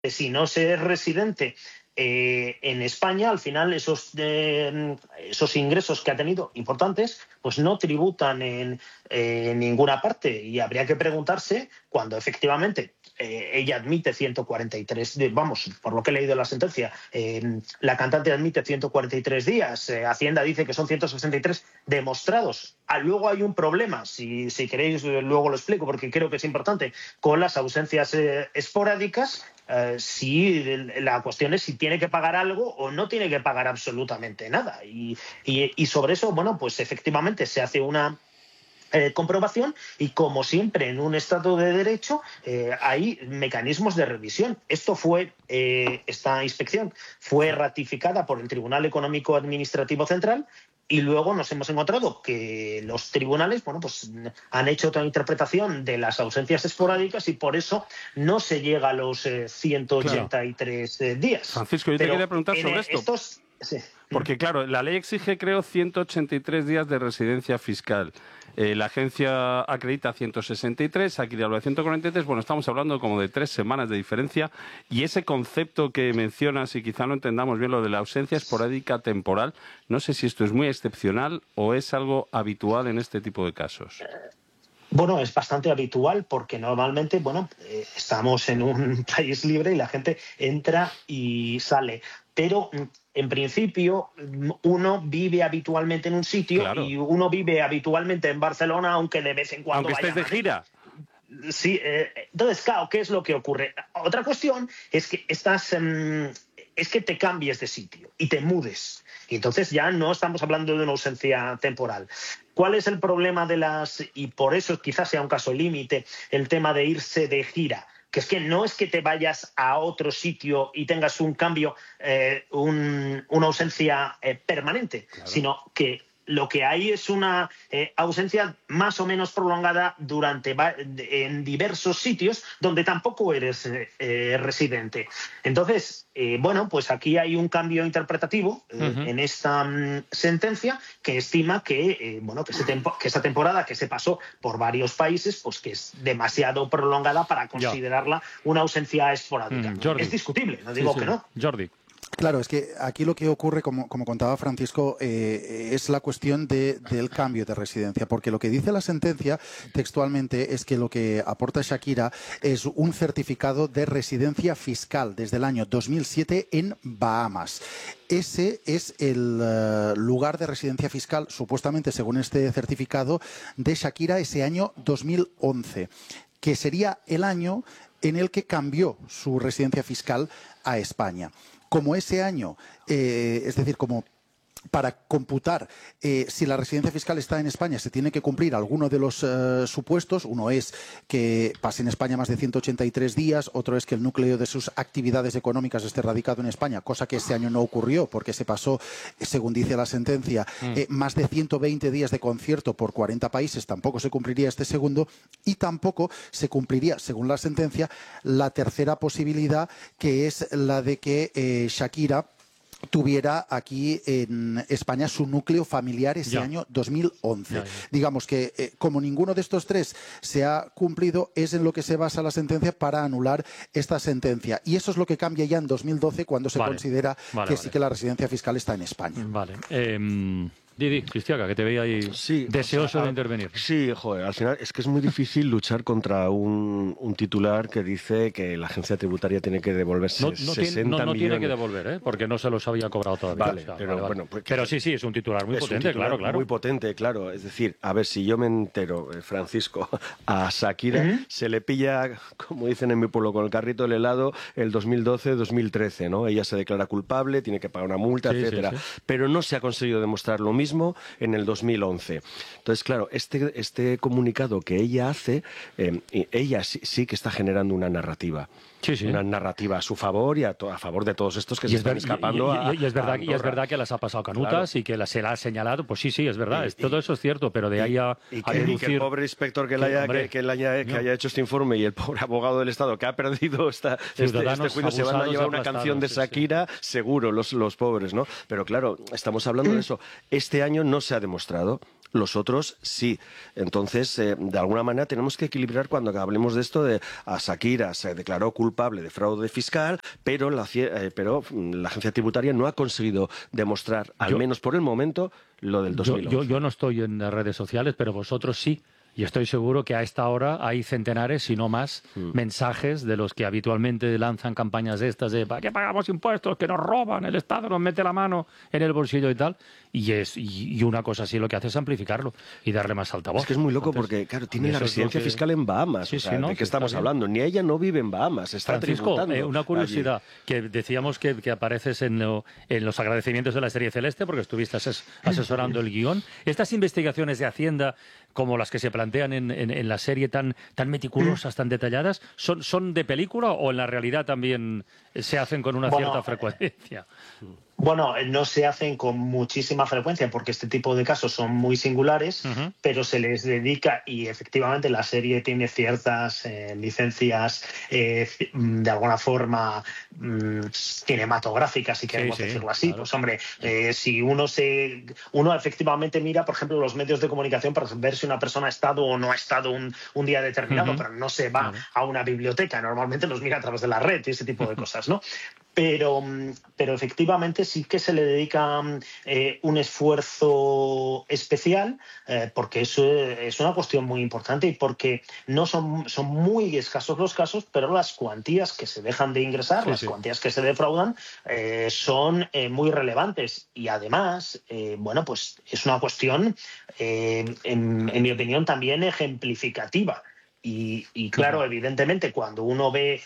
si no se es residente en España, al final esos ingresos que ha tenido importantes, pues no tributan en ninguna parte. Y habría que preguntarse cuando efectivamente ella admite 143, vamos, por lo que he leído en la sentencia, la cantante admite 143 días, Hacienda dice que son 163 demostrados. Luego hay un problema, si queréis luego lo explico porque creo que es importante, con las ausencias esporádicas. Si la cuestión es si tiene que pagar algo o no tiene que pagar absolutamente nada. Y sobre eso, bueno, pues efectivamente se hace una comprobación y, como siempre en un Estado de Derecho, hay mecanismos de revisión. Esta inspección fue ratificada por el Tribunal Económico Administrativo Central y luego nos hemos encontrado que los tribunales, bueno, pues han hecho otra interpretación de las ausencias esporádicas y por eso no se llega a los 183 días. Francisco, yo te quería preguntar sobre esto. Sí. Porque, claro, la ley exige, creo, 183 días de residencia fiscal. La agencia acredita 163, aquí le hablo de 143. Bueno, estamos hablando como de 3 semanas de diferencia. Y ese concepto que mencionas, y quizá no entendamos bien lo de la ausencia esporádica temporal, no sé si esto es muy excepcional o es algo habitual en este tipo de casos. Bueno, es bastante habitual porque normalmente, bueno, estamos en un país libre y la gente entra y sale. Pero en principio uno vive habitualmente en un sitio, claro, y uno vive habitualmente en Barcelona, aunque de vez en cuando aunque estés de gira. Sí, entonces, claro, ¿qué es lo que ocurre? Otra cuestión es que es que te cambies de sitio y te mudes. Y entonces ya no estamos hablando de una ausencia temporal. ¿Cuál es el problema y por eso quizás sea un caso límite, el tema de irse de gira? Que es que no es que te vayas a otro sitio y tengas un cambio, una ausencia permanente, claro, sino que lo que hay es una ausencia más o menos prolongada en diversos sitios donde tampoco eres residente. Entonces, bueno, pues aquí hay un cambio interpretativo en esta sentencia que estima que, que esta temporada que se pasó por varios países, pues que es demasiado prolongada para considerarla una ausencia esporádica. Es discutible, no digo que no. Jordi. Claro, es que aquí lo que ocurre, como contaba Francisco, es la cuestión del cambio de residencia, porque lo que dice la sentencia textualmente es que lo que aporta Shakira es un certificado de residencia fiscal desde el año 2007 en Bahamas. Ese es el lugar de residencia fiscal, supuestamente, según este certificado, de Shakira ese año 2011, que sería el año en el que cambió su residencia fiscal a España. Como ese año, es decir, como para computar si la residencia fiscal está en España se tiene que cumplir alguno de los supuestos. Uno es que pase en España más de 183 días, otro es que el núcleo de sus actividades económicas esté radicado en España, cosa que este año no ocurrió porque se pasó, según dice la sentencia, más de 120 días de concierto por 40 países. Tampoco se cumpliría este segundo y tampoco se cumpliría, según la sentencia, la tercera posibilidad, que es la de que Shakira tuviera aquí en España su núcleo familiar ese año 2011. Digamos que como ninguno de estos tres se ha cumplido, es en lo que se basa la sentencia para anular esta sentencia. Y eso es lo que cambia ya en 2012 cuando se considera que sí que la residencia fiscal está en España. Vale. Didi, Cristiaca, que te veía ahí deseoso de intervenir. Sí, joder, al final es que es muy difícil luchar contra un titular que dice que la agencia tributaria tiene que devolverse 60 millones. No tiene que devolver, porque no se los había cobrado todavía. Vale, bueno, pero sí, es un titular muy potente, claro. Muy potente, claro. Es decir, a ver, si yo me entero, Francisco, a Shakira se le pilla, como dicen en mi pueblo, con el carrito del helado el 2012-2013, ¿no? Ella se declara culpable, tiene que pagar una multa, etcétera. Pero no se ha conseguido demostrar lo mismo en el 2011. Entonces, claro, este comunicado que ella hace, ella sí que está generando una narrativa. Una narrativa a su favor y a favor de todos estos que se están escapando. Y es verdad que las ha pasado canutas, claro, y que se la ha señalado. Pues sí, es verdad. Todo eso es cierto, pero de ahí a deducir... que el pobre inspector que haya hecho este informe y el pobre abogado del Estado que ha perdido este juicio se van a llevar una canción de Shakira, seguro, los pobres, ¿no? Pero claro, estamos hablando de eso. Este año no se ha demostrado. Los otros sí. Entonces, de alguna manera tenemos que equilibrar cuando hablemos de esto de a Shakira se declaró culpable culpable de fraude fiscal, pero la agencia tributaria no ha conseguido demostrar, al menos por el momento, lo del 2011. Yo no estoy en las redes sociales, pero vosotros sí. Y estoy seguro que a esta hora hay centenares, si no más, mensajes de los que habitualmente lanzan campañas estas de ¿para qué pagamos impuestos? Que nos roban, el Estado nos mete la mano en el bolsillo y tal. Y una cosa así lo que hace es amplificarlo y darle más altavoz. Es que es muy loco. Entonces, porque, claro, tiene la residencia fiscal en Bahamas. Sí, o sea, ¿no? ¿de qué estamos hablando? Ni ella no vive en Bahamas, está Francisco, tributando una curiosidad, allí. que decíamos que apareces en los agradecimientos de la serie Celeste, porque estuviste asesorando el guión. Estas investigaciones de Hacienda, como las que se plantean en la serie tan meticulosas, tan detalladas, ¿son de película o en la realidad también se hacen con una cierta frecuencia? Bueno, no se hacen con muchísima frecuencia porque este tipo de casos son muy singulares, pero se les dedica y efectivamente la serie tiene ciertas licencias de alguna forma cinematográficas, si queremos decirlo así. Claro. Pues hombre, si uno efectivamente mira, por ejemplo, los medios de comunicación para ver si una persona ha estado o no ha estado un día determinado, pero no se va a una biblioteca, normalmente los mira a través de la red y ese tipo de cosas, ¿no? Pero efectivamente sí que se le dedica un esfuerzo especial porque eso es una cuestión muy importante y porque no son muy escasos los casos, pero las cuantías que se dejan de ingresar, las cuantías que se defraudan son muy relevantes y además, bueno, pues es una cuestión, en mi opinión, también ejemplificativa. Y claro, evidentemente, cuando uno ve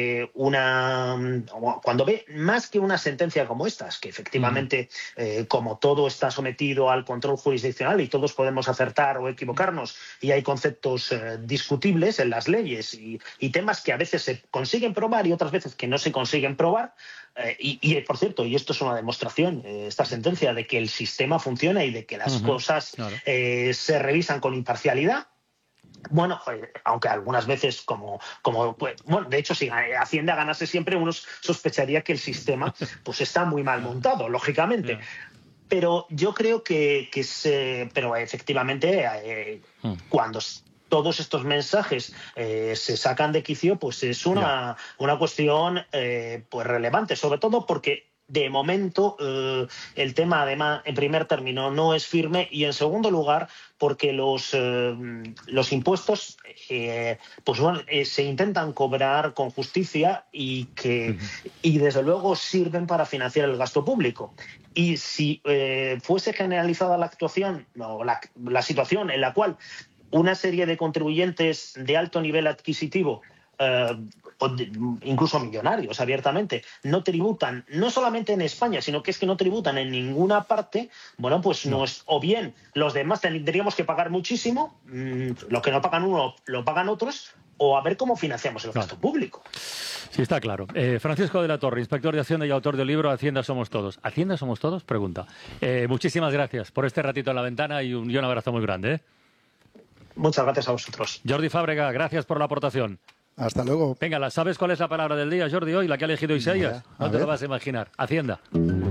cuando ve más que una sentencia como estas, que efectivamente, como todo está sometido al control jurisdiccional y todos podemos acertar o equivocarnos y hay conceptos discutibles en las leyes y temas que a veces se consiguen probar y otras veces que no se consiguen probar, y por cierto, y esto es una demostración, esta sentencia, de que el sistema funciona y de que las cosas se revisan con imparcialidad. Bueno, aunque algunas veces de hecho, si Hacienda ganase siempre, uno sospecharía que el sistema pues está muy mal montado, lógicamente. Pero yo creo pero efectivamente, cuando todos estos mensajes se sacan de quicio, pues es una cuestión pues relevante, sobre todo porque de momento el tema, además, en primer término, no es firme y en segundo lugar porque los impuestos pues bueno, se intentan cobrar con justicia y desde luego sirven para financiar el gasto público. Y si fuese generalizada la actuación o la situación en la cual una serie de contribuyentes de alto nivel adquisitivo incluso millonarios abiertamente, no tributan, no solamente en España, sino que es que no tributan en ninguna parte, bueno, pues no es, o bien los demás tendríamos que pagar muchísimo, lo que no pagan uno lo pagan otros, o a ver cómo financiamos el gasto público. Sí, está claro. Francisco de la Torre, inspector de Hacienda y autor del libro Hacienda Somos Todos. ¿Hacienda Somos Todos? Pregunta. Muchísimas gracias por este ratito en la ventana y un abrazo muy grande. Muchas gracias a vosotros. Jordi Fábrega, gracias por la aportación. Hasta luego. Venga, ¿sabes cuál es la palabra del día, Jordi, hoy? La que ha elegido Isaías. No te lo vas a imaginar. Hacienda.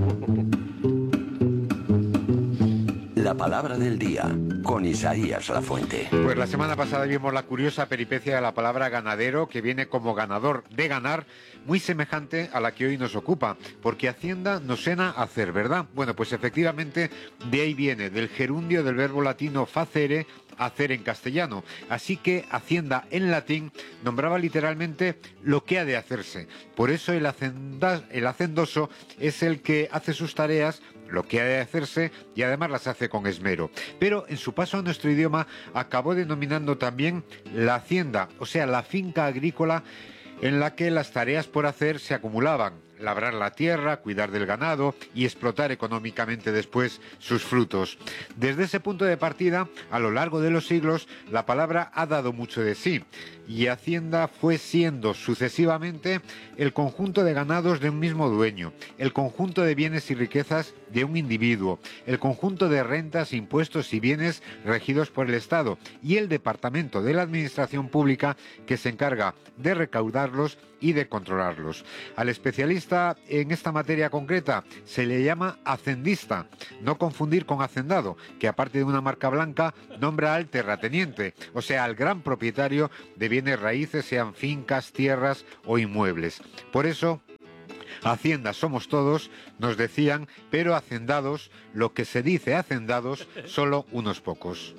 La palabra del día, con Isaías Lafuente. Pues la semana pasada vimos la curiosa peripecia de la palabra ganadero, que viene como ganador de ganar, muy semejante a la que hoy nos ocupa, porque Hacienda nos suena a hacer, ¿verdad? Bueno, pues efectivamente de ahí viene, del gerundio del verbo latino facere, hacer en castellano. Así que Hacienda en latín nombraba literalmente lo que ha de hacerse. Por eso el hacendoso es el que hace sus tareas, lo que ha de hacerse, y además las hace con esmero. Pero en su paso a nuestro idioma acabó denominando también la hacienda, o sea, la finca agrícola en la que las tareas por hacer se acumulaban: labrar la tierra, cuidar del ganado y explotar económicamente después sus frutos. Desde ese punto de partida, a lo largo de los siglos, la palabra ha dado mucho de sí, y Hacienda fue siendo sucesivamente el conjunto de ganados de un mismo dueño, el conjunto de bienes y riquezas de un individuo, el conjunto de rentas, impuestos y bienes regidos por el Estado, y el departamento de la administración pública que se encarga de recaudarlos y de controlarlos. Al especialista en esta materia concreta se le llama hacendista, no confundir con hacendado, que aparte de una marca blanca nombra al terrateniente, o sea, al gran propietario de bienes raíces, sean fincas, tierras o inmuebles. Por eso, Hacienda somos todos, nos decían, pero hacendados, lo que se dice hacendados, solo unos pocos.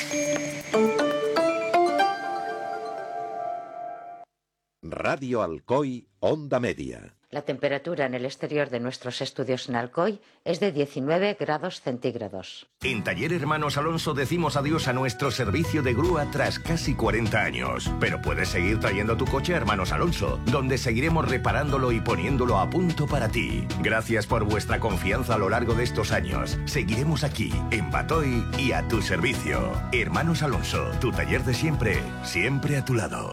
Radio Alcoy, Onda Media. La temperatura en el exterior de nuestros estudios en Alcoy es de 19 grados centígrados. En Taller Hermanos Alonso decimos adiós a nuestro servicio de grúa tras casi 40 años. Pero puedes seguir trayendo tu coche a Hermanos Alonso, donde seguiremos reparándolo y poniéndolo a punto para ti. Gracias por vuestra confianza a lo largo de estos años. Seguiremos aquí, en Batoy y a tu servicio. Hermanos Alonso, tu taller de siempre, siempre a tu lado.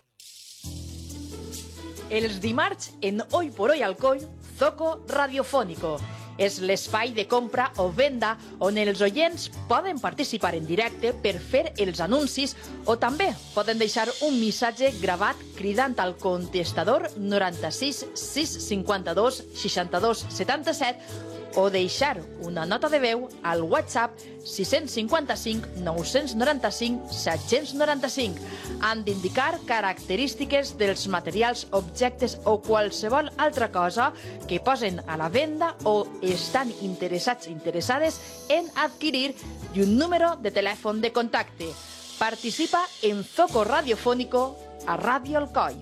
Els dimarts, en Hoy por Hoy Alcoy, Zoco Radiofónico. És l'espai de compra o venda on els oients poden participar en directe per fer els anuncis o també poden deixar un missatge gravat cridant al contestador 96 652 62 77 o deixar una nota de veu al WhatsApp 655 995 795. Han d'indicar característiques dels materials, objectes o qualsevol altra cosa que posen a la venda o estan interessades en adquirir i un número de telèfon de contacte. Participa en Zoco Radiofónico a Radio Alcoy.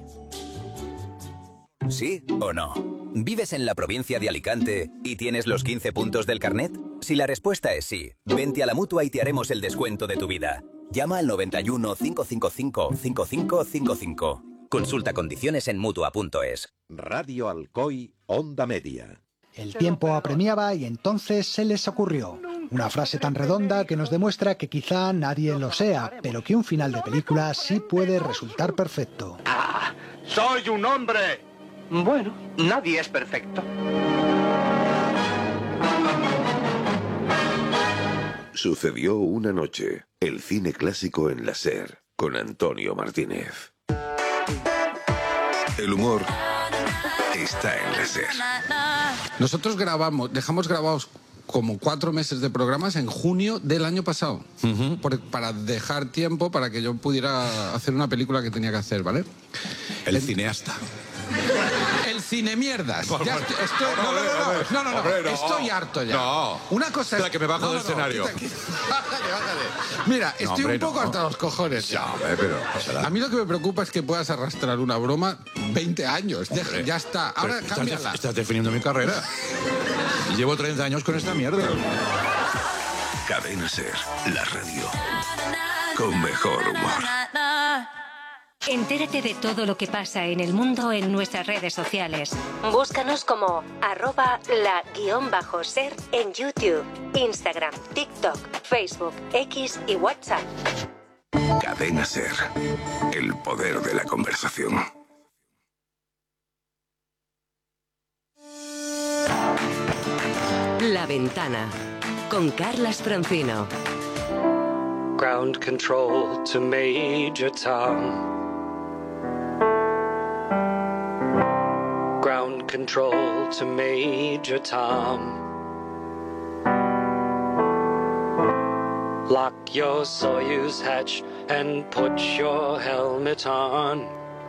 ¿Sí o no? ¿Vives en la provincia de Alicante y tienes los 15 puntos del carnet? Si la respuesta es sí, vente a la Mutua y te haremos el descuento de tu vida. Llama al 91 555 5555. Consulta condiciones en Mutua.es. Radio Alcoy, Onda Media. El tiempo apremiaba y entonces se les ocurrió una frase tan redonda que nos demuestra que quizá nadie lo sea, pero que un final de película sí puede resultar perfecto. ¡Ah! ¡Soy un hombre! Bueno, nadie es perfecto. Sucedió una noche. El cine clásico en la SER, con Antonio Martínez. El humor está en la SER. Nosotros dejamos grabados como 4 meses de programas en junio del año pasado, para dejar tiempo para que yo pudiera hacer una película que tenía que hacer, ¿vale? El cineasta. El cine mierdas. No, estoy harto ya. No. Una cosa es que me bajo del escenario. Bájate. Mira, estoy un poco hasta los cojones. A mí lo que me preocupa es que puedas arrastrar una broma 20 años. Ya está. Ahora cámbiala. Estás definiendo mi carrera. Llevo 30 años con esta mierda. Cadena SER, la radio con mejor humor. Entérate de todo lo que pasa en el mundo en nuestras redes sociales. Búscanos como @la_ser en YouTube, Instagram, TikTok, Facebook, X y WhatsApp. Cadena SER, el poder de la conversación. La Ventana, con Carlas Francino. Ground control to Major Tom. Ground control to Major Tom. Lock your Soyuz hatch and put your helmet on.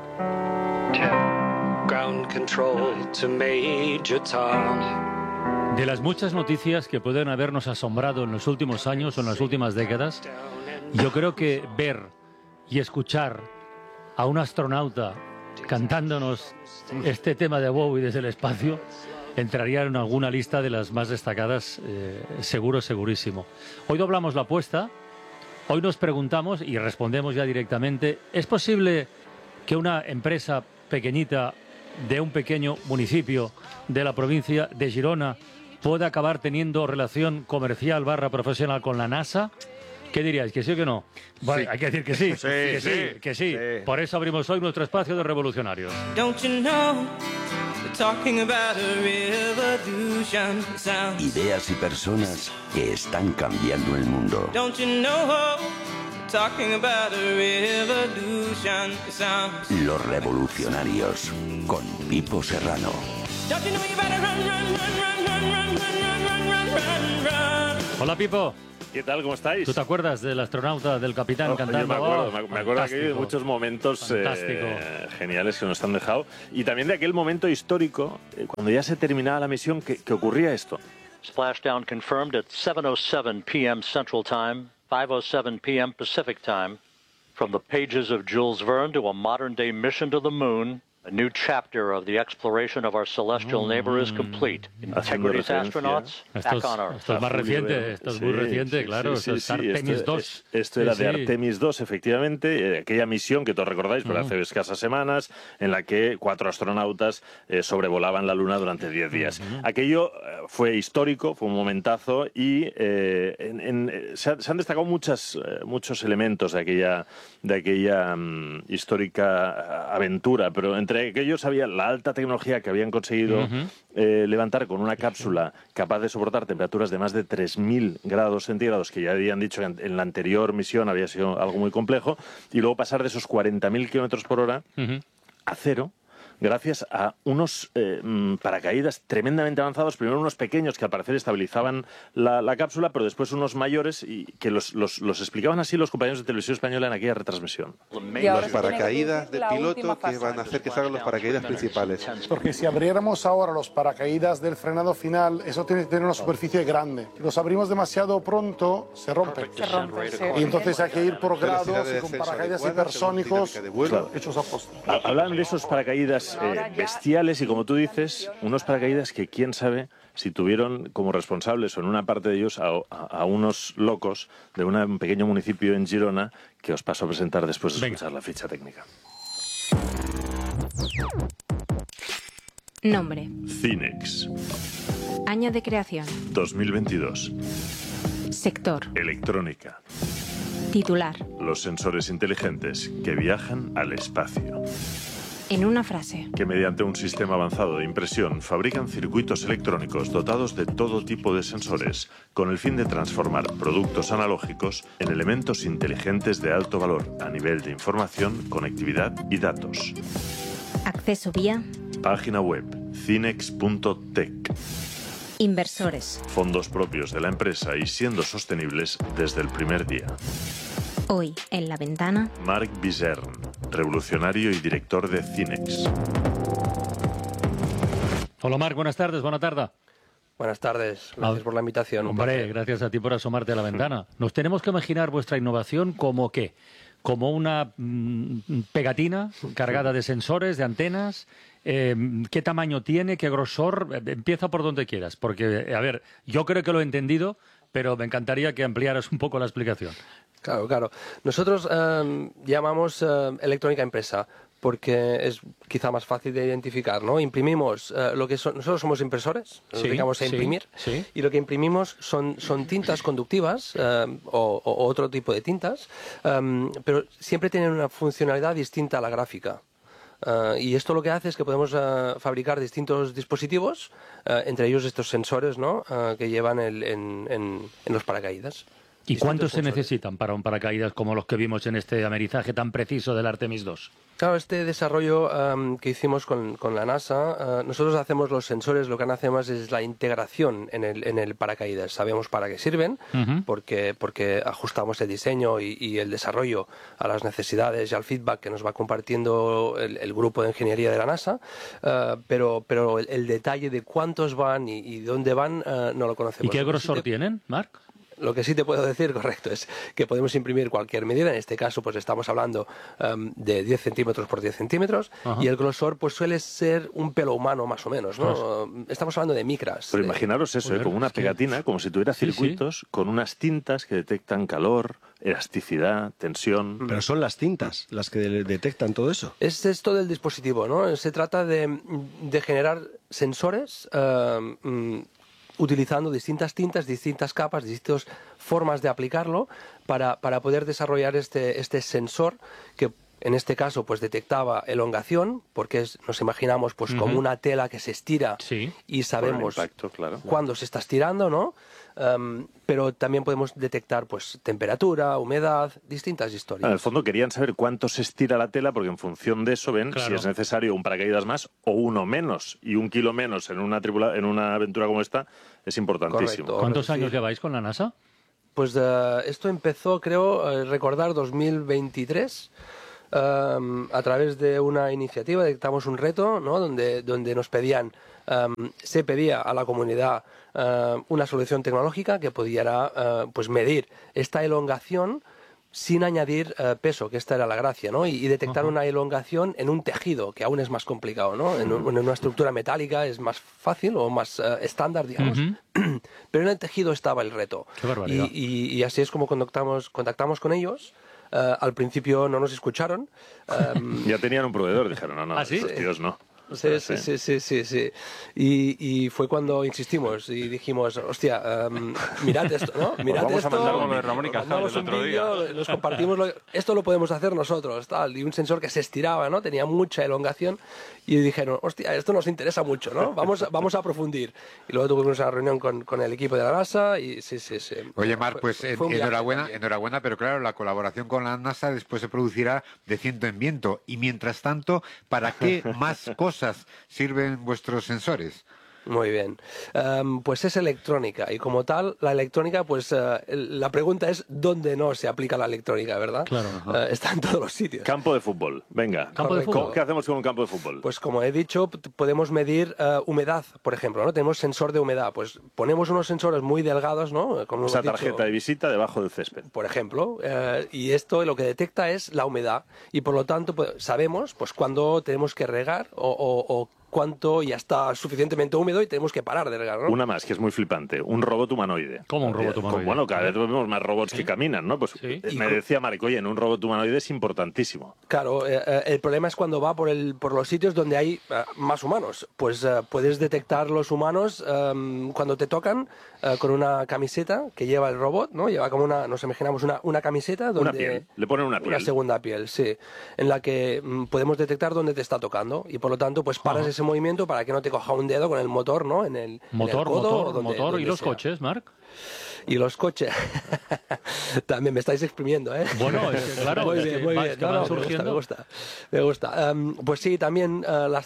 Ground control to Major Tom. De las muchas noticias que pueden habernos asombrado en los últimos años o en las últimas décadas, yo creo que ver y escuchar a un astronauta cantándonos este tema de Bowie desde el espacio entraría en alguna lista de las más destacadas, segurísimo. Hoy doblamos la apuesta, hoy nos preguntamos y respondemos ya directamente, ¿es posible que una empresa pequeñita de un pequeño municipio de la provincia de Girona pueda acabar teniendo relación comercial / profesional con la NASA? ¿Qué diríais? ¿Que sí o que no? Vale, sí. Hay que decir que sí. Que sí. Por eso abrimos hoy nuestro espacio de revolucionarios. Ideas y personas que están cambiando el mundo. Los Revolucionarios, con Pipo Serrano. Hola, Pipo. ¿Qué tal? ¿Cómo estáis? ¿Tú te acuerdas del astronauta, del capitán cantando? Me acuerdo aquí de muchos momentos geniales que nos han dejado. Y también de aquel momento histórico, cuando ya se terminaba la misión, que ocurría esto. Splashdown confirmed at 7:07 p.m. Central Time, 5:07 p.m. Pacific Time. From the pages of Jules Verne to a modern-day mission to the moon, a new chapter of the exploration of our celestial neighbor is complete. Integrity's astronauts back on Earth. Esto es más reciente, esto es muy reciente, claro. Esto es Artemis 2. Esto era de Artemis 2, efectivamente, aquella misión que todos recordáis, pero hace escasas semanas, en la que 4 astronautas sobrevolaban la Luna durante 10 días. Aquello fue histórico, fue un momentazo y se han destacado muchos elementos de aquella histórica aventura, pero entre aquellos había la alta tecnología que habían conseguido levantar con una cápsula capaz de soportar temperaturas de más de 3.000 grados centígrados, que ya habían dicho que en la anterior misión había sido algo muy complejo, y luego pasar de esos 40.000 kilómetros por hora a cero, gracias a unos paracaídas tremendamente avanzados, primero unos pequeños que al parecer estabilizaban la cápsula, pero después unos mayores y que los explicaban así los compañeros de Televisión Española en aquella retransmisión. Los paracaídas de piloto que van a hacer que salgan los paracaídas principales. Porque si abriéramos ahora los paracaídas del frenado final, eso tiene que tener una superficie grande. Si los abrimos demasiado pronto, se rompen. Y entonces hay que ir por grados y con paracaídas hipersónicos hechos a posta. Hablan de esos paracaídas bestiales y, como tú dices, unos paracaídas que quién sabe si tuvieron como responsables o en una parte de ellos a unos locos de un pequeño municipio en Girona que os paso a presentar después de escuchar la ficha técnica. Nombre: Cinex. Año de creación: 2022. Sector: electrónica. Titular: los sensores inteligentes que viajan al espacio. En una frase. Que mediante un sistema avanzado de impresión fabrican circuitos electrónicos dotados de todo tipo de sensores con el fin de transformar productos analógicos en elementos inteligentes de alto valor a nivel de información, conectividad y datos. Acceso vía. Página web cinex.tech. Inversores. Fondos propios de la empresa y siendo sostenibles desde el primer día. Hoy, en La Ventana, Marc Bizern, revolucionario y director de Cinex. Hola Marc, buenas tardes, buena tarde. Buenas tardes, gracias por la invitación. Hombre, gracias a ti por asomarte a la ventana. Nos tenemos que imaginar vuestra innovación como ¿qué? Como una pegatina cargada de sensores, de antenas. ¿Qué tamaño tiene? ¿Qué grosor? Empieza por donde quieras, porque, a ver, yo creo que lo he entendido, pero me encantaría que ampliaras un poco la explicación. Claro. Nosotros llamamos electrónica impresa porque es quizá más fácil de identificar, ¿no? Imprimimos lo que son... Nosotros somos impresores, nos dedicamos a imprimir, y lo que imprimimos son tintas conductivas o otro tipo de tintas, pero siempre tienen una funcionalidad distinta a la gráfica. Y esto lo que hace es que podemos fabricar distintos dispositivos, entre ellos estos sensores, ¿no? Que llevan en los paracaídas. ¿Y cuántos se necesitan para un paracaídas como los que vimos en este amerizaje tan preciso del Artemis 2? Claro, este desarrollo que hicimos con la NASA, nosotros hacemos los sensores, lo que hacemos es la integración en el paracaídas. Sabemos para qué sirven, porque ajustamos el diseño y el desarrollo a las necesidades y al feedback que nos va compartiendo el grupo de ingeniería de la NASA, pero el detalle de cuántos van y dónde van no lo conocemos. ¿Y qué grosor tienen, Marc? Lo que sí te puedo decir, correcto, es que podemos imprimir cualquier medida. En este caso, pues estamos hablando de 10 centímetros por 10 centímetros. Y el grosor pues suele ser un pelo humano más o menos, ¿no? Estamos hablando de micras. Pero imaginaros eso, como una pegatina, como si tuviera circuitos con unas tintas que detectan calor, elasticidad, tensión. Pero son las tintas las que detectan todo eso. Es esto del dispositivo, ¿no? Se trata de generar sensores utilizando distintas tintas, distintas capas, distintas formas de aplicarlo para poder desarrollar este sensor que En este caso, pues detectaba elongación, porque nos imaginamos pues como una tela que se estira y sabemos cuándo se está estirando, ¿no? Pero también podemos detectar pues temperatura, humedad, distintas historias. En el fondo querían saber cuánto se estira la tela, porque en función de eso ven si es necesario un paracaídas más o uno menos. Y 1 kilo menos en una aventura como esta es importantísimo. Correcto. ¿Cuántos años lleváis con la NASA? Pues esto empezó, creo, recordar 2023. A través de una iniciativa detectamos un reto, ¿no? donde nos pedían, se pedía a la comunidad una solución tecnológica que pudiera pues medir esta elongación sin añadir peso, que esta era la gracia, ¿no? Y detectar una elongación en un tejido, que aún es más complicado, ¿no? En una estructura metálica es más fácil o más estándar, digamos. Pero en el tejido estaba el reto. Qué barbaridad. Y así es como contactamos con ellos. Al principio no nos escucharon. Ya tenían un proveedor, dijeron, no, ¿sí? Estos tíos no. Sí. Y fue cuando insistimos y dijimos, hostia, mirad esto, ¿no? Mirad vamos esto. a mandar como lo de Ramón y Cajal el otro día. Nos compartimos, esto lo podemos hacer nosotros, tal. Y un sensor que se estiraba, ¿no? Tenía mucha elongación. Y dijeron, hostia, esto nos interesa mucho, ¿no? Vamos a aprofundir. Y luego tuvimos una reunión con el equipo de la NASA y sí. Oye, Marc, pues enhorabuena, pero claro, la colaboración con la NASA después se producirá de ciento en viento. Y mientras tanto, ¿para qué más cosas sirven vuestros sensores? Muy bien. Pues es electrónica y como tal, la electrónica, pues la pregunta es ¿dónde no se aplica la electrónica, verdad? Claro. Está en todos los sitios. Campo de fútbol, venga. ¿Qué hacemos con un campo de fútbol? Pues como he dicho, podemos medir humedad, por ejemplo, ¿no? Tenemos sensor de humedad, pues ponemos unos sensores muy delgados, ¿no? Como esa tarjeta de visita debajo del césped. Por ejemplo, y esto lo que detecta es la humedad y por lo tanto pues, sabemos pues cuándo tenemos que regar o cuánto ya está suficientemente húmedo y tenemos que parar de regar, ¿no? Una más, que es muy flipante, un robot humanoide. ¿Cómo un robot humanoide? Bueno, cada vez vemos más robots que caminan, ¿no? Pues me decía Marc, oye, en un robot humanoide es importantísimo. Claro, el problema es cuando va por los sitios donde hay más humanos. Pues puedes detectar los humanos cuando te tocan con una camiseta que lleva el robot, ¿no? Lleva como nos imaginamos una camiseta donde... Una piel, le ponen una piel. Una segunda piel, sí, en la que podemos detectar dónde te está tocando y por lo tanto pues paras ese movimiento para que no te coja un dedo con el motor, ¿no? En el motor. ¿Y los coches, Marc? Y los coches. También me estáis exprimiendo, ¿eh? Bueno, es que, claro, muy bien. Me gusta. Pues sí, también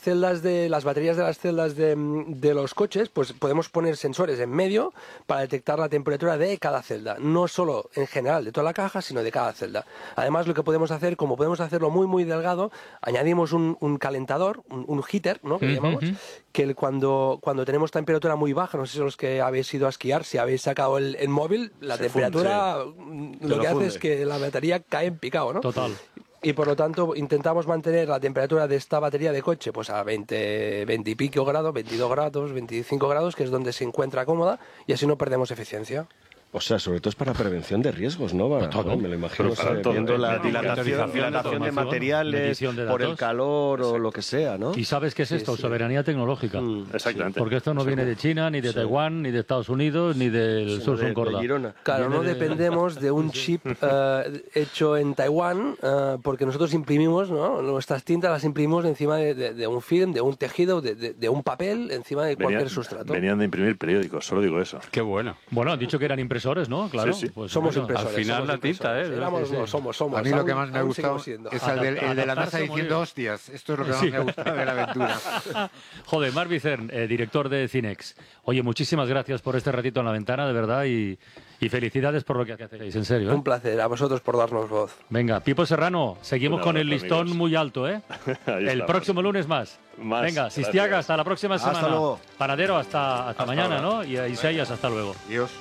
las baterías de las celdas de los coches, pues podemos poner sensores en medio para detectar la temperatura de cada celda. No solo en general de toda la caja, sino de cada celda. Además, lo que podemos hacer, como podemos hacerlo muy, muy delgado, añadimos un calentador, un heater, ¿no? Que llamamos, que cuando tenemos temperatura muy baja, no sé si los que habéis ido a esquiar, si habéis sacado el móvil, la temperatura lo que hace es que la batería cae en picado, ¿no? Total. Y por lo tanto intentamos mantener la temperatura de esta batería de coche pues a 20 y pico grados, 22 grados, 25 grados, que es donde se encuentra cómoda y así no perdemos eficiencia. O sea, sobre todo es para prevención de riesgos, ¿no? ¿no? Me lo imagino, viendo la dilatación de materiales por el calor o lo que sea, ¿no? ¿Y sabes qué es esto? Soberanía tecnológica. Exactamente. Porque esto no viene de China, ni de Taiwán, ni de Estados Unidos, ni del Sur Corda. Claro, no dependemos de un chip hecho en Taiwán, porque nosotros imprimimos, ¿no? Nuestras tintas las imprimimos encima de un film, de un tejido, de un papel, encima de cualquier sustrato. Venían de imprimir periódicos, solo digo eso. Qué bueno. Bueno, han dicho que eran impresores, ¿no? Claro. Sí. Pues somos impresores. Al final la tinta, ¿eh? Somos. A mí lo que más me ha gustado es el de la NASA diciendo, hostias, esto es lo que más me ha gustado de la aventura. Joder, Marc Vicern, director de Cinex. Oye, muchísimas gracias por este ratito en la ventana, de verdad, y felicidades por lo que hacéis, en serio. Un placer, a vosotros por darnos voz. Venga, Pipo Serrano, seguimos con el listón amigos. Muy alto, ¿eh? El próximo lunes más. Venga, Sistiaga, hasta la próxima semana. Hasta luego. Panadero, hasta mañana, ahora. ¿no? Y Isaías, hasta luego. Adiós.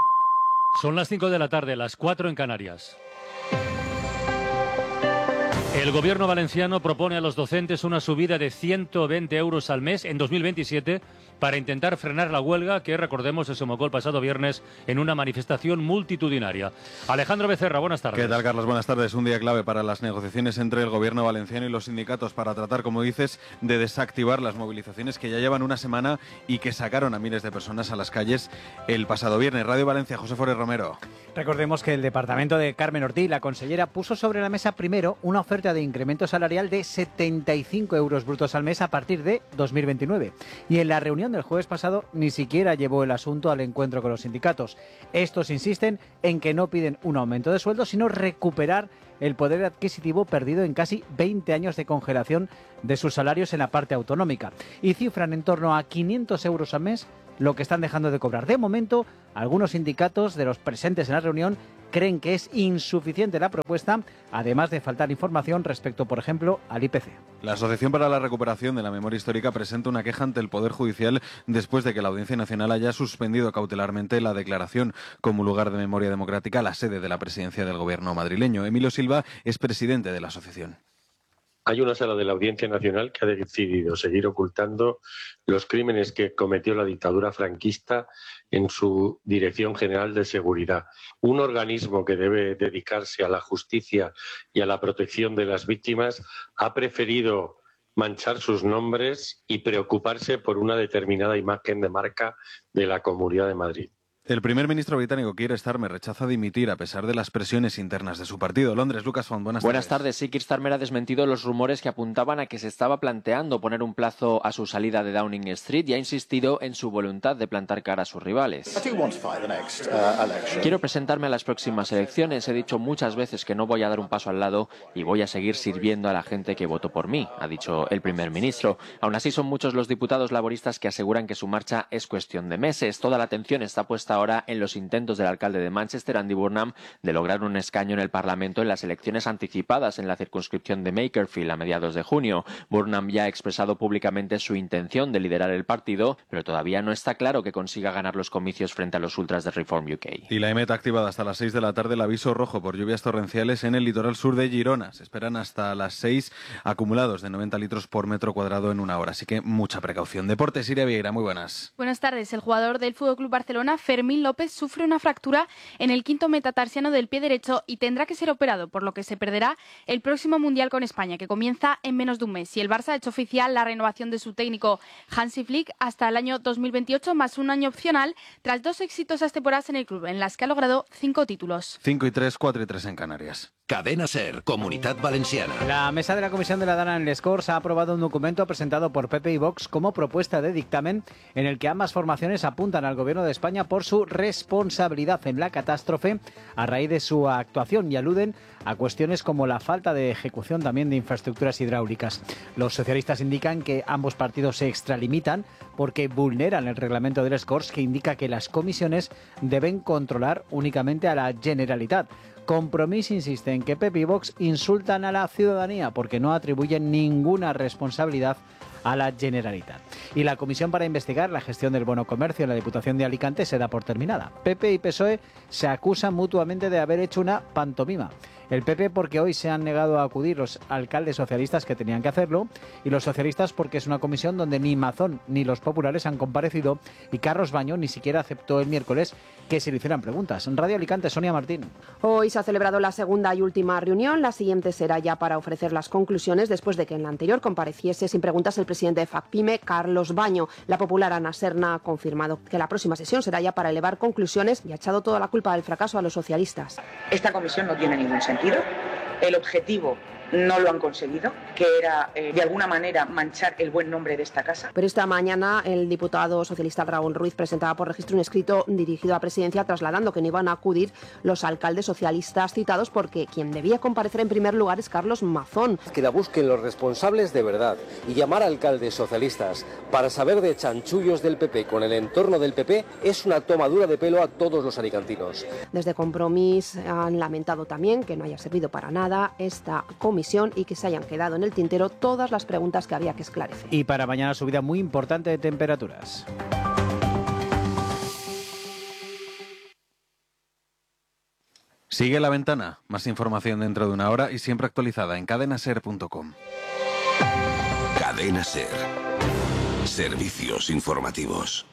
Son las 5 de la tarde, las 4 en Canarias. El gobierno valenciano propone a los docentes una subida de 120 euros al mes en 2027 para intentar frenar la huelga que, recordemos, se somocó el pasado viernes en una manifestación multitudinaria. Alejandro Becerra, buenas tardes. ¿Qué tal, Carlos? Buenas tardes. Un día clave para las negociaciones entre el gobierno valenciano y los sindicatos para tratar, como dices, de desactivar las movilizaciones que ya llevan una semana y que sacaron a miles de personas a las calles el pasado viernes. Radio Valencia, José Forés Romero. Recordemos que el departamento de Carmen Ortiz, la consellera, puso sobre la mesa primero una oferta de incremento salarial de 75 euros brutos al mes a partir de 2029. Y en la reunión del jueves pasado ni siquiera llevó el asunto al encuentro con los sindicatos. Estos insisten en que no piden un aumento de sueldo, sino recuperar el poder adquisitivo perdido en casi 20 años de congelación de sus salarios en la parte autonómica. Y cifran en torno a 500 euros al mes lo que están dejando de cobrar. De momento, algunos sindicatos de los presentes en la reunión creen que es insuficiente la propuesta, además de faltar información respecto, por ejemplo, al IPC. La Asociación para la Recuperación de la Memoria Histórica presenta una queja ante el Poder Judicial después de que la Audiencia Nacional haya suspendido cautelarmente la declaración como lugar de memoria democrática la sede de la presidencia del gobierno madrileño. Emilio Silva es presidente de la asociación. Hay una sala de la Audiencia Nacional que ha decidido seguir ocultando los crímenes que cometió la dictadura franquista en su Dirección General de Seguridad. Un organismo que debe dedicarse a la justicia y a la protección de las víctimas ha preferido manchar sus nombres y preocuparse por una determinada imagen de marca de la Comunidad de Madrid. El primer ministro británico Keir Starmer rechaza dimitir a pesar de las presiones internas de su partido. Londres, Lucas Font, buenas tardes. Buenas tardes. Sí, Keir Starmer ha desmentido los rumores que apuntaban a que se estaba planteando poner un plazo a su salida de Downing Street y ha insistido en su voluntad de plantar cara a sus rivales. Quiero presentarme a las próximas elecciones. He dicho muchas veces que no voy a dar un paso al lado y voy a seguir sirviendo a la gente que votó por mí, ha dicho el primer ministro. Aún así, son muchos los diputados laboristas que aseguran que su marcha es cuestión de meses. Toda la atención está puesta ahora en los intentos del alcalde de Manchester, Andy Burnham, de lograr un escaño en el Parlamento en las elecciones anticipadas en la circunscripción de Makerfield a mediados de junio. Burnham ya ha expresado públicamente su intención de liderar el partido, pero todavía no está claro que consiga ganar los comicios frente a los ultras de Reform UK. Y la EMET ha activado hasta las 6 de la tarde el aviso rojo por lluvias torrenciales en el litoral sur de Girona. Se esperan hasta las 6 acumulados de 90 litros por metro cuadrado en una hora, así que mucha precaución. Deportes, Iria Vieira, muy buenas. Buenas tardes. El jugador del FC Barcelona, Fermín López, sufre una fractura en el quinto metatarsiano del pie derecho y tendrá que ser operado, por lo que se perderá el próximo Mundial con España, que comienza en menos de un mes. Y el Barça ha hecho oficial la renovación de su técnico Hansi Flick hasta el año 2028, más un año opcional, tras 2 exitosas temporadas en el club, en las que ha logrado 5 títulos. 5-3, 4-3 en Canarias. Cadena SER, Comunitat Valenciana. La mesa de la Comisión de la Dana en Les Corts ha aprobado un documento presentado por PP y Vox como propuesta de dictamen en el que ambas formaciones apuntan al Gobierno de España por su responsabilidad en la catástrofe a raíz de su actuación y aluden a cuestiones como la falta de ejecución también de infraestructuras hidráulicas. Los socialistas indican que ambos partidos se extralimitan porque vulneran el reglamento de Les Corts, que indica que las comisiones deben controlar únicamente a la Generalitat. Compromís insiste en que PP y Vox insultan a la ciudadanía porque no atribuyen ninguna responsabilidad a la Generalitat. Y la comisión para investigar la gestión del bono comercio en la Diputación de Alicante se da por terminada. PP y PSOE se acusan mutuamente de haber hecho una pantomima. El PP porque hoy se han negado a acudir los alcaldes socialistas que tenían que hacerlo, y los socialistas porque es una comisión donde ni Mazón ni los populares han comparecido, y Carlos Baño ni siquiera aceptó el miércoles que se le hicieran preguntas. En Radio Alicante, Sonia Martín. Hoy se ha celebrado la segunda y última reunión. La siguiente será ya para ofrecer las conclusiones después de que en la anterior compareciese sin preguntas el presidente de FACPIME, Carlos Baño. La popular Ana Serna ha confirmado que la próxima sesión será ya para elevar conclusiones y ha echado toda la culpa del fracaso a los socialistas. Esta comisión no tiene ningún sentido. El objetivo no lo han conseguido, que era de alguna manera manchar el buen nombre de esta casa. Pero esta mañana el diputado socialista Dragón Ruiz presentaba por registro un escrito dirigido a Presidencia trasladando que no iban a acudir los alcaldes socialistas citados porque quien debía comparecer en primer lugar es Carlos Mazón. Que la busquen los responsables de verdad y llamar a alcaldes socialistas para saber de chanchullos del PP con el entorno del PP es una tomadura de pelo a todos los alicantinos. Desde Compromís han lamentado también que no haya servido para nada esta comisión y que se hayan quedado en el tintero todas las preguntas que había que esclarecer. Y para mañana subida muy importante de temperaturas. Sigue La Ventana. Más información dentro de una hora y siempre actualizada en cadenaser.com. Cadena Ser. Servicios informativos.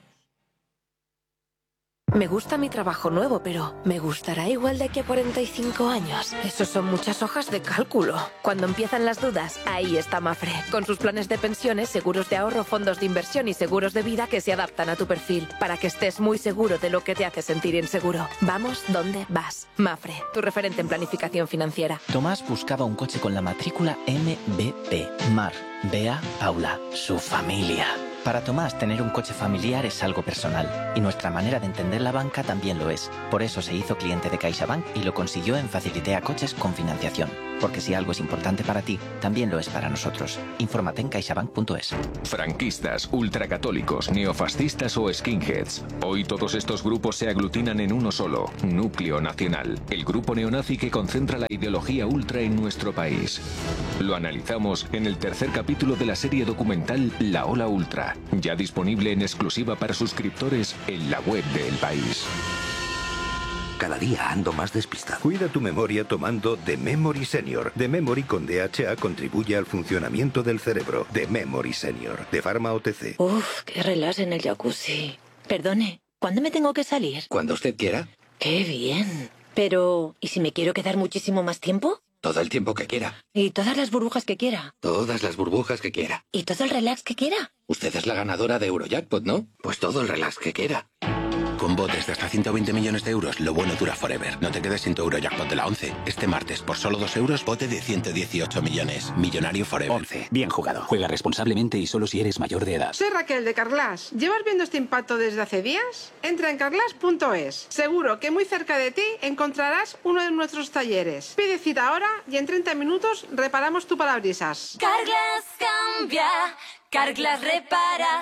Me gusta mi trabajo nuevo, pero ¿me gustará igual de aquí a 45 años? Esos son muchas hojas de cálculo. Cuando empiezan las dudas, ahí está Mapfre, con sus planes de pensiones, seguros de ahorro, fondos de inversión y seguros de vida que se adaptan a tu perfil, para que estés muy seguro de lo que te hace sentir inseguro. Vamos donde vas. Mapfre, tu referente en planificación financiera. Tomás buscaba un coche con la matrícula MBP. Mar, Bea, Paula, su familia. Para Tomás, tener un coche familiar es algo personal, y nuestra manera de entender la banca también lo es. Por eso se hizo cliente de CaixaBank y lo consiguió en Facilitea Coches con financiación. Porque si algo es importante para ti, también lo es para nosotros. Infórmate en caixabank.es. Franquistas, ultracatólicos, neofascistas o skinheads. Hoy todos estos grupos se aglutinan en uno solo, Núcleo Nacional, el grupo neonazi que concentra la ideología ultra en nuestro país. Lo analizamos en el tercer capítulo de la serie documental La Ola Ultra, ya disponible en exclusiva para suscriptores en la web de El País. Cada día ando más despistado. Cuida tu memoria tomando The Memory Senior. The Memory con DHA contribuye al funcionamiento del cerebro. The Memory Senior, de Pharma OTC. Uf, qué relax en el jacuzzi. Perdone, ¿cuándo me tengo que salir? Cuando usted quiera. ¡Qué bien! Pero, ¿y si me quiero quedar muchísimo más tiempo? Todo el tiempo que quiera. ¿Y todas las burbujas que quiera? Todas las burbujas que quiera. ¿Y todo el relax que quiera? Usted es la ganadora de Eurojackpot, ¿no? Pues todo el relax que quiera. Con botes de hasta 120 millones de euros, lo bueno dura forever. No te quedes sin tu Eurojackpot de la 11. Este martes, por solo 2 euros, bote de 118 millones. Millonario forever. 11. Bien jugado. Juega responsablemente y solo si eres mayor de edad. Soy Raquel de Carglass. ¿Llevas viendo este impacto desde hace días? Entra en carglass.es. Seguro que muy cerca de ti encontrarás uno de nuestros talleres. Pide cita ahora y en 30 minutos reparamos tu parabrisas. Carglass cambia, Carglass repara.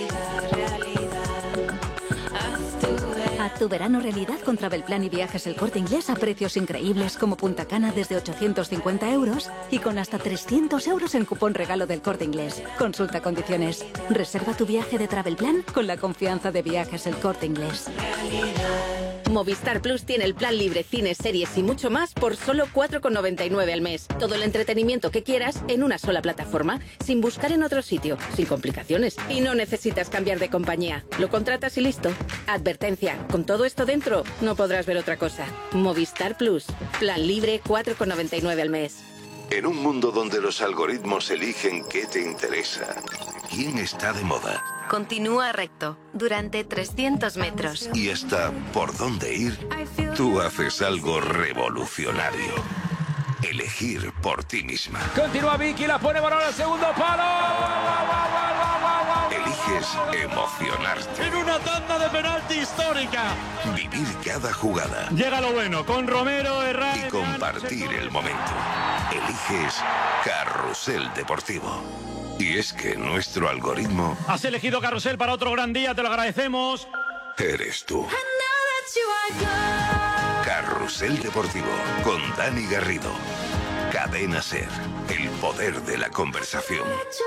Haz tu verano realidad con Travelplan y Viajes El Corte Inglés a precios increíbles como Punta Cana desde 850 euros y con hasta 300 euros en cupón regalo del Corte Inglés. Consulta condiciones. Reserva tu viaje de Travelplan con la confianza de Viajes El Corte Inglés. Movistar Plus tiene el plan libre, cines, series y mucho más por solo 4,99 al mes. Todo el entretenimiento que quieras en una sola plataforma, sin buscar en otro sitio, sin complicaciones. Y no necesitas cambiar de compañía. Lo contratas y listo. Advertencia, con todo esto dentro, no podrás ver otra cosa. Movistar Plus, plan libre, 4,99 al mes. En un mundo donde los algoritmos eligen qué te interesa, quién está de moda Continúa recto, durante 300 metros. y hasta por dónde ir, tú haces algo revolucionario. Elegir por ti misma. Continúa Vicky, la pone balón al segundo palo. Eliges emocionarte. En una tanda de penalti histórica. Vivir cada jugada. Llega lo bueno, con Romero, Herrera Y compartir el momento. Eliges Carrusel Deportivo. Y es que nuestro algoritmo Has elegido Carrusel para otro gran día, te lo agradecemos. eres tú. Carrusel Deportivo con Dani Garrido. Cadena Ser, el poder de la conversación.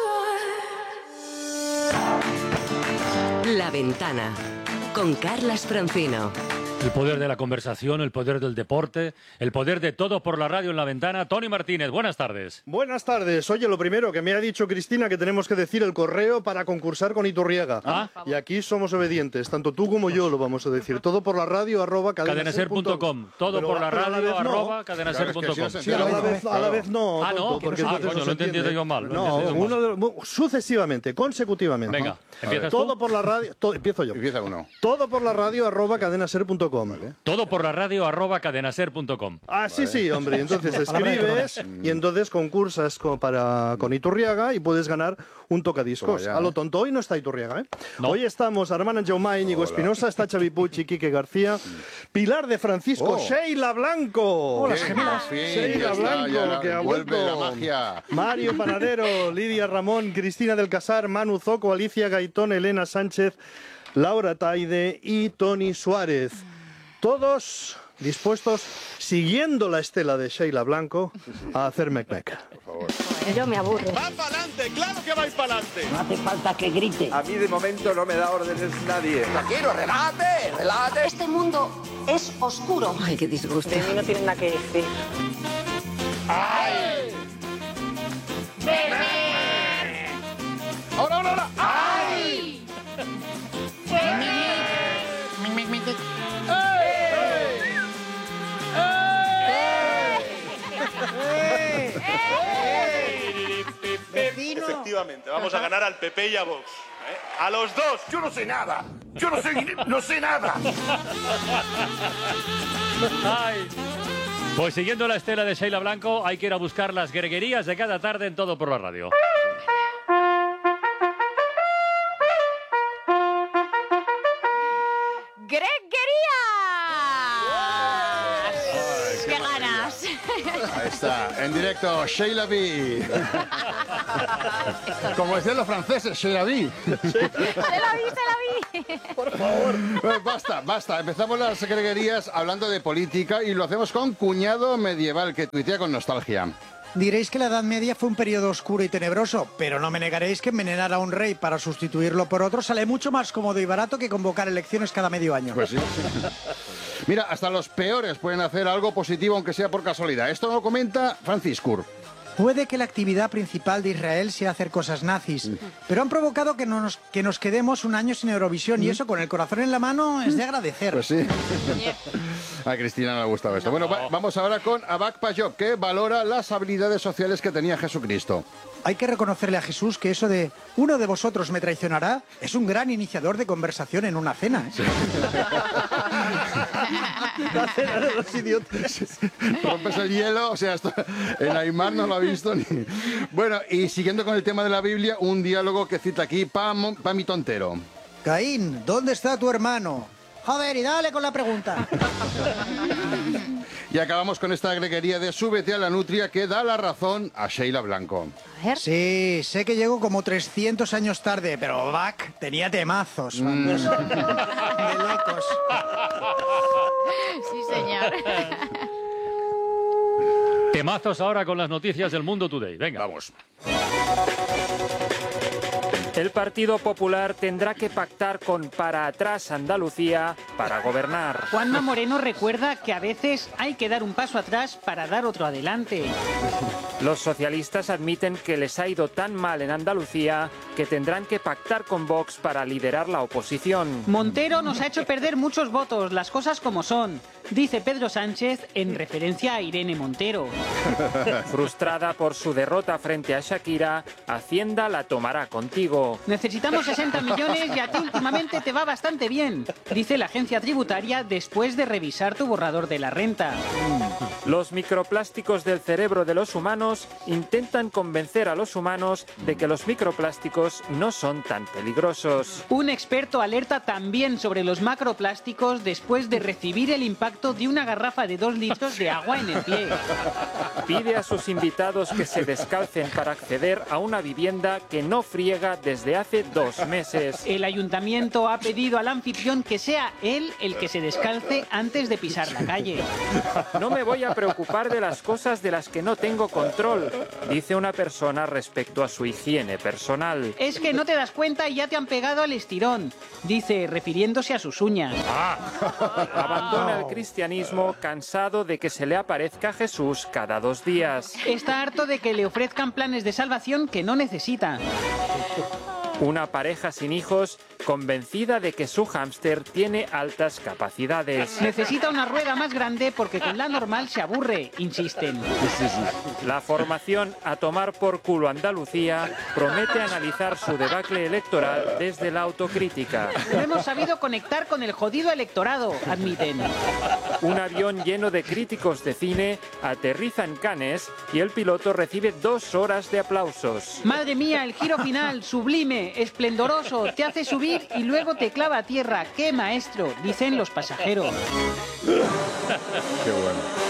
La Ventana, con Carlas Francino. El poder de la conversación, el poder del deporte, el poder de todo por la radio en La Ventana. Tony Martínez, buenas tardes. Buenas tardes. Oye, lo primero que me ha dicho Cristina que tenemos que decir el correo para concursar con Iturriaga. Y aquí somos obedientes, tanto tú como yo lo vamos a decir. Todo por la radio @cadenaser.com. Todo por la radio @cadenaser.com. Sí, a la vez no. Ah, no, porque coño, lo he entendido yo mal. Sucesivamente, consecutivamente. Venga, empiezas todo tú. por la radio. Empiezo yo. Empieza uno. Todo por la radio @cadenaser.com. Todo por la radio @cadenaser.com. Ah, sí, hombre. Entonces escribes y entonces concursas con Iturriaga y puedes ganar un tocadiscos. A lo tonto, hoy no está Iturriaga, ¿eh? No. Hoy estamos Armand Jaumá, Íñigo Espinosa, está Xavi Puig y Quique García, Pilar de Francisco, Sheila Blanco. Hola, gemelas. Sheila Blanco, que ha vuelto. Vuelve la magia. Mario Panadero, Lidia Ramón, Cristina del Casar, Manu Zoco, Alicia Gaitón, Elena Sánchez, Laura Taide y Tony Suárez. Todos dispuestos, siguiendo la estela de Sheila Blanco, a hacer mec-mec. Por favor. Yo me aburro. ¡Va para adelante! adelante, claro que vais para adelante. No hace falta que grite. A mí de momento no me da órdenes nadie. Tranquilo, relájate, relájate. Este mundo es oscuro. Ay, qué disgusto. De mí no tienen nada que decir. ¡Ay! ¡Bebé! ¡Ahora! ¡Ay! Efectivamente, vamos a ganar al PP y a Vox. A los dos. Yo no sé nada. Yo no sé nada. Ay. Pues siguiendo la estela de Sheila Blanco, hay que ir a buscar las greguerías de cada tarde en Todo por la Radio. ¡Greguerías! ¡Qué ganas! Ahí está, en directo, Sheila B. Como decían los franceses, Sheila B. ¡Se la vi! Por favor. Basta. Empezamos las greguerías hablando de política y lo hacemos con Cuñado Medieval, que tuitea con nostalgia. Diréis que la Edad Media fue un periodo oscuro y tenebroso, pero no me negaréis que envenenar a un rey para sustituirlo por otro sale mucho más cómodo y barato que convocar elecciones cada medio año. Pues sí. Mira, hasta los peores pueden hacer algo positivo, aunque sea por casualidad. Esto lo comenta Franciscur. Puede que la actividad principal de Israel sea hacer cosas nazis, pero han provocado que nos quedemos un año sin Eurovisión y eso con el corazón en la mano es de agradecer. Pues sí. A Cristina no le gustaba esto. Bueno, vamos ahora con Abac Pajok, que valora las habilidades sociales que tenía Jesucristo. Hay que reconocerle a Jesús que eso de uno de vosotros me traicionará es un gran iniciador de conversación en una cena. Sí. La cena de los idiotas. Rompes el hielo, o sea, esto, el Aymar no lo ha visto ni... Bueno, y siguiendo con el tema de la Biblia, un diálogo que cita aquí Pami Tontero. Caín, ¿dónde está tu hermano? Joder, y dale con la pregunta. Y acabamos con esta greguería de Súbete a la Nutria, que da la razón a Sheila Blanco. Sí, sé que llegó como 300 años tarde, pero Bach tenía temazos. De locos. Sí, señor. Temazos ahora con las noticias del Mundo Today. Venga. Vamos. El Partido Popular tendrá que pactar con Para Atrás Andalucía para gobernar. Juanma Moreno recuerda que a veces hay que dar un paso atrás para dar otro adelante. Los socialistas admiten que les ha ido tan mal en Andalucía que tendrán que pactar con Vox para liderar la oposición. Montero nos ha hecho perder muchos votos, las cosas como son, dice Pedro Sánchez en referencia a Irene Montero. Frustrada por su derrota frente a Shakira, Hacienda la tomará contigo. Necesitamos 60 millones y a ti últimamente te va bastante bien, dice la agencia tributaria después de revisar tu borrador de la renta. Los microplásticos del cerebro de los humanos intentan convencer a los humanos de que los microplásticos no son tan peligrosos. Un experto alerta también sobre los macroplásticos después de recibir el impacto de una garrafa de 2 litros de agua en el pie. Pide a sus invitados que se descalcen para acceder a una vivienda que no friega desde hace 2 meses. El ayuntamiento ha pedido al anfitrión que sea él el que se descalce antes de pisar la calle. No me voy a preocupar de las cosas de las que no tengo control, dice una persona respecto a su higiene personal. Es que no te das cuenta y ya te han pegado al estirón, dice refiriéndose a sus uñas. Abandona el cristianismo cansado de que se le aparezca Jesús cada 2 días. Está harto de que le ofrezcan planes de salvación que no necesita. Una pareja sin hijos convencida de que su hámster tiene altas capacidades. Necesita una rueda más grande porque con la normal se aburre, insisten. La formación A Tomar por Culo Andalucía promete analizar su debacle electoral desde la autocrítica. No hemos sabido conectar con el jodido electorado, admiten. Un avión lleno de críticos de cine aterriza en Cannes y el piloto recibe 2 horas de aplausos. Madre mía, el giro final, sublime, esplendoroso, te hace subir y luego te clava a tierra. ¡Qué maestro!, dicen los pasajeros. Qué bueno.